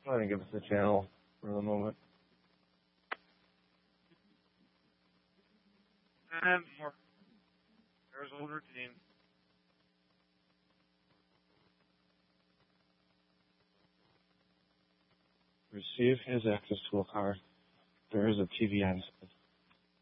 Go ahead and give us the channel for the moment. And more. There's old routine. Receive his access to a card. There is a TV on.